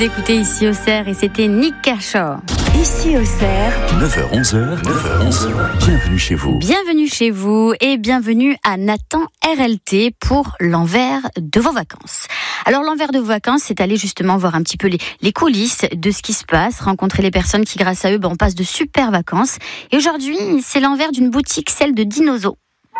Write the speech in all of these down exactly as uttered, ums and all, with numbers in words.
Écoutez Ici au Cerf et c'était Nick Kershaw. Ici au Cerf, neuf heures onze, neuf heures onze, bienvenue chez vous. Bienvenue chez vous et bienvenue à Nathan R L T pour l'envers de vos vacances. Alors l'envers de vos vacances, c'est aller justement voir un petit peu les, les coulisses de ce qui se passe, rencontrer les personnes qui grâce à eux, ben, on passe de super vacances. Et aujourd'hui, c'est l'envers d'une boutique, celle de Dinozo.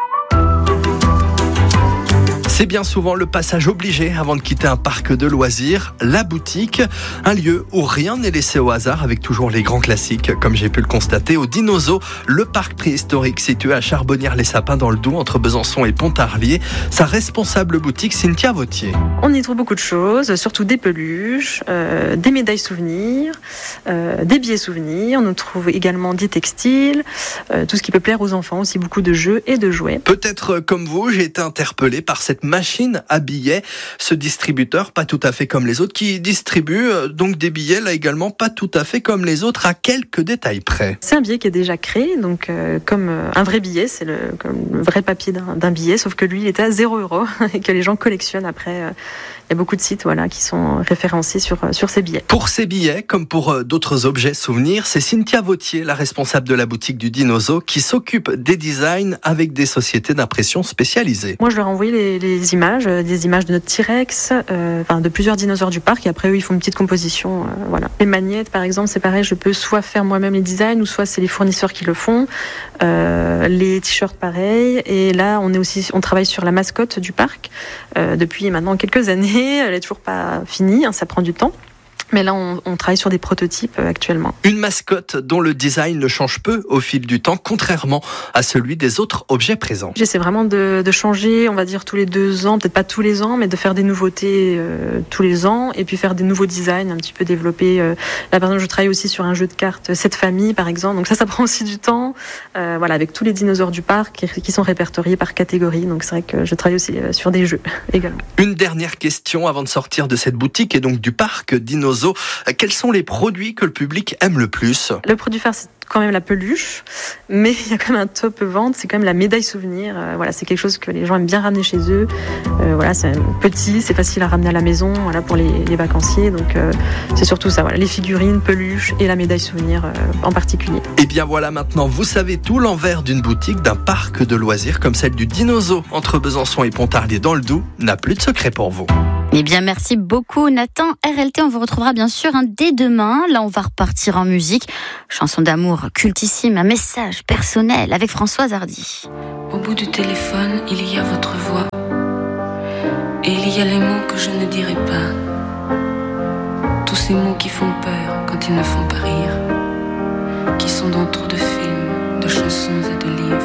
C'est bien souvent le passage obligé avant de quitter un parc de loisirs, la boutique, un lieu où rien n'est laissé au hasard avec toujours les grands classiques, comme j'ai pu le constater au Dinozo, le parc préhistorique situé à Charbonnières-les-Sapins dans le Doubs entre Besançon et Pontarlier. Sa responsable boutique, Cynthia Vautier. On y trouve beaucoup de choses, surtout des peluches, euh, des médailles souvenirs, euh, des billets souvenirs. On trouve également des textiles, euh, tout ce qui peut plaire aux enfants, aussi beaucoup de jeux et de jouets. Peut-être comme vous, j'ai été interpellé par cette machine à billets, ce distributeur pas tout à fait comme les autres qui distribue donc des billets là également pas tout à fait comme les autres à quelques détails près. C'est un billet qui est déjà créé donc euh, comme euh, un vrai billet, c'est le, comme le vrai papier d'un, d'un billet, sauf que lui il était à zéro euro et que les gens collectionnent après. Euh, il y a beaucoup de sites voilà, qui sont référencés sur, sur ces billets. Pour ces billets, comme pour d'autres objets souvenirs, c'est Cynthia Vautier, la responsable de la boutique du Dinozo, qui s'occupe des designs avec des sociétés d'impression spécialisées. Moi je leur ai envoyé les, les images, des images de notre T-Rex, euh, enfin de plusieurs dinosaures du parc, et après eux ils font une petite composition. Euh, voilà. Les magnettes par exemple, c'est pareil, je peux soit faire moi-même les designs, ou soit c'est les fournisseurs qui le font. Euh, les t-shirts pareil, et là on est aussi, on travaille sur la mascotte du parc euh, depuis maintenant quelques années. Elle n'est toujours pas finie, hein, ça prend du temps. Mais là, on, on travaille sur des prototypes euh, actuellement. Une mascotte dont le design ne change peu au fil du temps, contrairement à celui des autres objets présents. J'essaie vraiment de, de changer, on va dire tous les deux ans, peut-être pas tous les ans, mais de faire des nouveautés euh, tous les ans, et puis faire des nouveaux designs, un petit peu développer. Euh, là, par exemple, je travaille aussi sur un jeu de cartes, cette famille, par exemple. Donc ça, ça prend aussi du temps. Euh, voilà, avec tous les dinosaures du parc qui, qui sont répertoriés par catégorie. Donc c'est vrai que je travaille aussi euh, sur des jeux également. Une dernière question avant de sortir de cette boutique et donc du parc Dinozo. Quels sont les produits que le public aime le plus ? Le produit phare, c'est quand même la peluche, mais il y a quand même un top vente, c'est quand même la médaille souvenir. Euh, voilà, c'est quelque chose que les gens aiment bien ramener chez eux. Euh, voilà, c'est petit, c'est facile à ramener à la maison, voilà, pour les, les vacanciers. Donc euh, c'est surtout ça, voilà, les figurines, peluches et la médaille souvenir euh, en particulier. Et bien voilà, maintenant vous savez tout, l'envers d'une boutique, d'un parc de loisirs comme celle du Dinozo entre Besançon et Pontarlier dans le Doubs n'a plus de secret pour vous. Eh bien, merci beaucoup Nathan R L T. On vous retrouvera bien sûr hein, dès demain. Là, on va repartir en musique. Chanson d'amour cultissime, un message personnel avec Françoise Hardy. Au bout du téléphone, il y a votre voix. Et il y a les mots que je ne dirai pas. Tous ces mots qui font peur quand ils ne font pas rire. Qui sont dans trop de films, de chansons et de livres.